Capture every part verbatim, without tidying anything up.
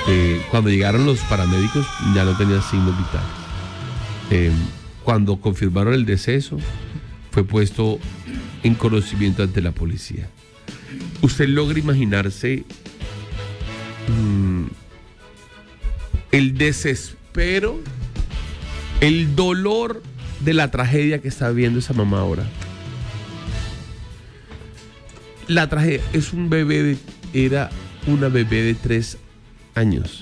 Eh, cuando llegaron los paramédicos ya no tenía signos vitales. Eh, cuando confirmaron el deceso, fue puesto en conocimiento ante la policía. Usted logra imaginarse mmm, el desespero, el dolor de la tragedia que está viviendo esa mamá ahora. La tragedia es un bebé, de, era una bebé de tres años.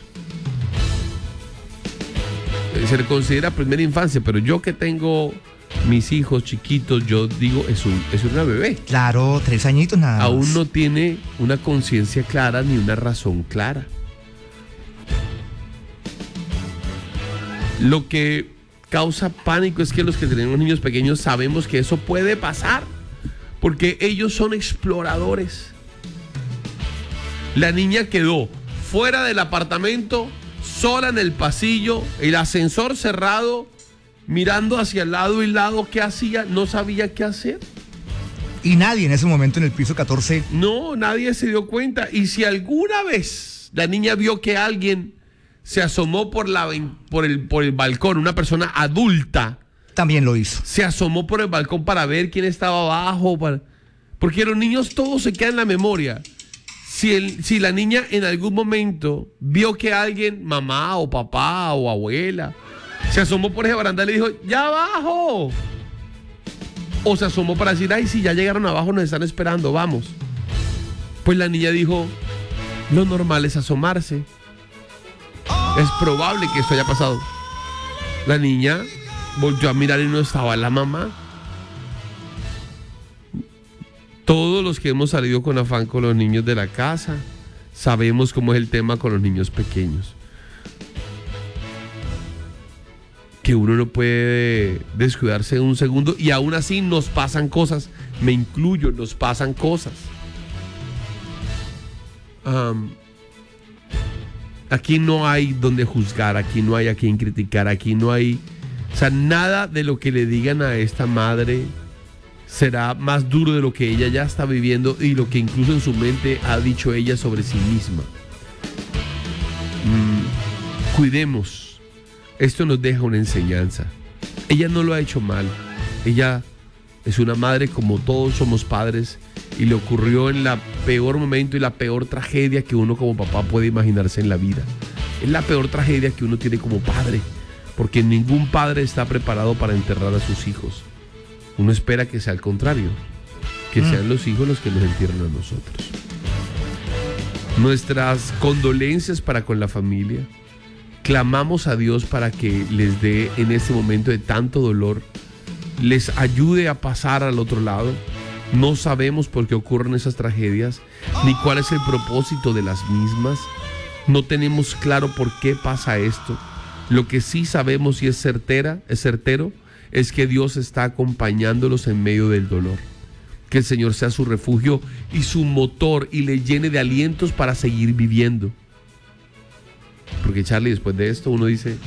Se le considera primera infancia, pero yo que tengo mis hijos chiquitos, yo digo, es, un, es una bebé. Claro, tres añitos nada más. Aún no tiene una conciencia clara ni una razón clara. Lo que causa pánico es que los que tenemos niños pequeños sabemos que eso puede pasar, porque ellos son exploradores. La niña quedó fuera del apartamento, sola en el pasillo, el ascensor cerrado, mirando hacia el lado y lado. ¿Qué hacía? No sabía qué hacer. Y nadie en ese momento en el piso catorce. No, nadie se dio cuenta. Y si alguna vez la niña vio que alguien se asomó por, la, por, el, por el balcón, una persona adulta, también lo hizo. Se asomó por el balcón para ver quién estaba abajo. Para... Porque los niños todo se queda en la memoria. Si, el, si la niña en algún momento vio que alguien, mamá o papá o abuela, se asomó por ese barandal y le dijo, ¡ya abajo! O se asomó para decir, ay, si ya llegaron abajo, nos están esperando, vamos. Pues la niña dijo, lo normal es asomarse. Es probable que esto haya pasado. La niña volvió a mirar y no estaba la mamá. Todos los que hemos salido con afán con los niños de la casa sabemos cómo es el tema con los niños pequeños. Que uno no puede descuidarse un segundo y aún así nos pasan cosas. Me incluyo, nos pasan cosas. Um, aquí no hay donde juzgar, aquí no hay a quien criticar, aquí no hay... O sea, nada de lo que le digan a esta madre será más duro de lo que ella ya está viviendo y lo que incluso en su mente ha dicho ella sobre sí misma. Mm, cuidemos. Esto nos deja una enseñanza. Ella no lo ha hecho mal. Ella es una madre como todos somos padres y le ocurrió en la peor momento y la peor tragedia que uno como papá puede imaginarse en la vida. Es la peor tragedia que uno tiene como padre, porque ningún padre está preparado para enterrar a sus hijos. Uno espera que sea al contrario, que mm. sean los hijos los que nos entierren a nosotros. Nuestras condolencias para con la familia. Clamamos a Dios para que les dé en este momento de tanto dolor, les ayude a pasar al otro lado. No sabemos por qué ocurren esas tragedias, ni cuál es el propósito de las mismas. No tenemos claro por qué pasa esto. Lo que sí sabemos y es certera, es certero, es que Dios está acompañándolos en medio del dolor. Que el Señor sea su refugio y su motor y le llene de alientos para seguir viviendo. Porque Charlie, después de esto uno dice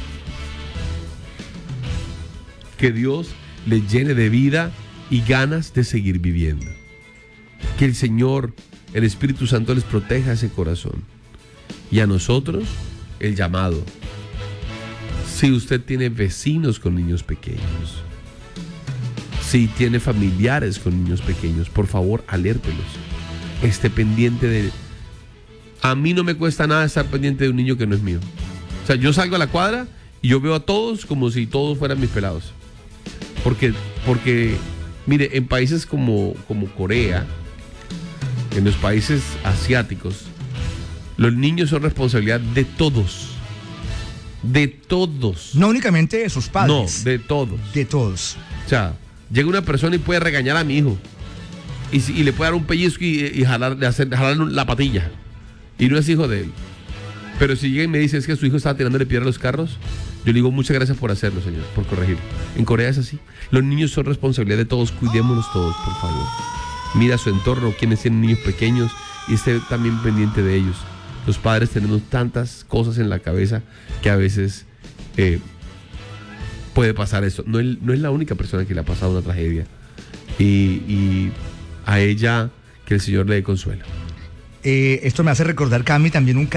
que Dios le llene de vida y ganas de seguir viviendo. Que el Señor, el Espíritu Santo les proteja ese corazón. Y a nosotros el llamado. Si usted tiene vecinos con niños pequeños, si tiene familiares con niños pequeños, por favor, alértelos. Esté pendiente de... A mí no me cuesta nada estar pendiente de un niño que no es mío. O sea, yo salgo a la cuadra y yo veo a todos como si todos fueran mis pelados. Porque, porque mire, en países como, como Corea, en los países asiáticos, los niños son responsabilidad de todos. De todos. No únicamente de sus padres. No, de todos. De todos. O sea, llega una persona y puede regañar a mi hijo. Y, y le puede dar un pellizco y, y jalar, hacer, jalar la patilla. Y no es hijo de él. Pero si llega y me dice es que su hijo estaba tirándole piedra a los carros, yo le digo muchas gracias por hacerlo, señor, por corregirlo. En Corea es así. Los niños son responsabilidad de todos. Cuidémonos todos, por favor. Mira su entorno, quienes tienen niños pequeños y esté también pendiente de ellos. Los padres tenemos tantas cosas en la cabeza que a veces eh, puede pasar esto. No es, no es la única persona que le ha pasado una tragedia. Y, y a ella que el Señor le dé consuelo. Eh, esto me hace recordar, Cami, también un